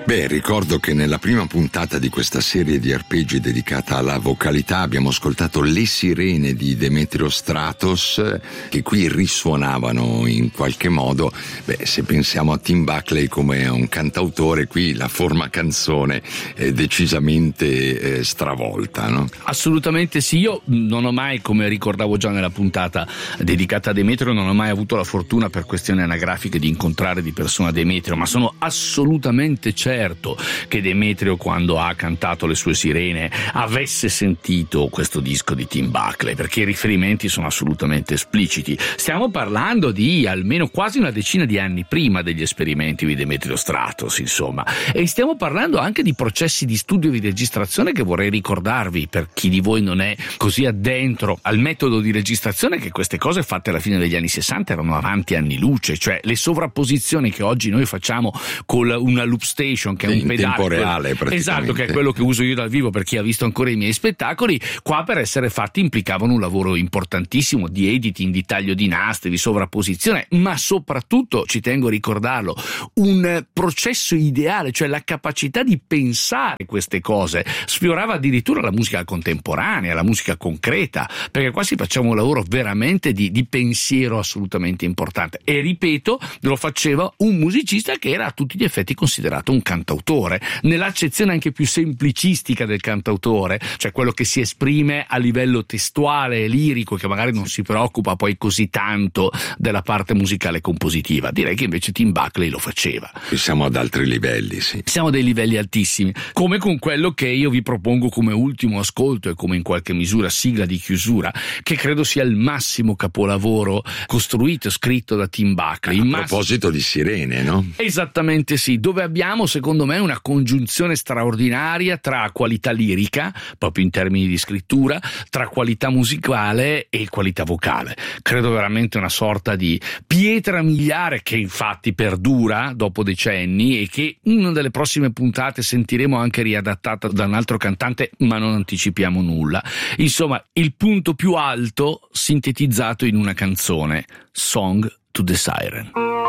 Beh, ricordo che nella prima puntata di questa serie di arpeggi dedicata alla vocalità abbiamo ascoltato Le Sirene di Demetrio Stratos, che qui risuonavano in qualche modo. Beh, se pensiamo a Tim Buckley come un cantautore, qui la forma canzone è decisamente stravolta, no? Assolutamente sì. Io non ho mai, come ricordavo già nella puntata dedicata a Demetrio, non ho mai avuto la fortuna per questioni anagrafiche di incontrare di persona Demetrio, ma sono assolutamente certo che Demetrio, quando ha cantato Le sue Sirene, avesse sentito questo disco di Tim Buckley, perché i riferimenti sono assolutamente espliciti. Stiamo parlando di almeno quasi una decina di anni prima degli esperimenti di Demetrio Stratos, insomma, e stiamo parlando anche di processi di studio e di registrazione che vorrei ricordarvi, per chi di voi non è così addentro al metodo di registrazione, che queste cose fatte alla fine degli anni 60 erano avanti anni luce, cioè le sovrapposizioni che oggi noi facciamo con una loop station, che è un pedale in tempo reale, praticamente. Esatto, che è quello che uso io dal vivo per chi ha visto ancora i miei spettacoli. Qua, per essere fatti, implicavano un lavoro importantissimo di editing, di taglio di nastri, di sovrapposizione, ma soprattutto, ci tengo a ricordarlo, un processo ideale, cioè la capacità di pensare queste cose. Sfiorava addirittura la musica contemporanea, la musica concreta, perché qua si faceva un lavoro veramente di pensiero assolutamente importante. E ripeto, lo faceva un musicista che era a tutti gli effetti considerato un cantautore, nell'accezione anche più semplicistica del cantautore, cioè quello che si esprime a livello testuale e lirico, che magari non si preoccupa poi così tanto della parte musicale compositiva. Direi che invece Tim Buckley lo faceva. Siamo ad altri livelli, sì. Siamo a dei livelli altissimi, come con quello che io vi propongo come ultimo ascolto e come in qualche misura sigla di chiusura, che credo sia il massimo capolavoro costruito e scritto da Tim Buckley. A proposito di sirene, no? Esattamente sì, dove abbiamo, secondo me, una congiunzione straordinaria tra qualità lirica, proprio in termini di scrittura, tra qualità musicale e qualità vocale. Credo veramente una sorta di pietra miliare che infatti perdura dopo decenni e che in una delle prossime puntate sentiremo anche riadattata da un altro cantante, ma non anticipiamo nulla. Insomma, il punto più alto sintetizzato in una canzone, Song to the Siren.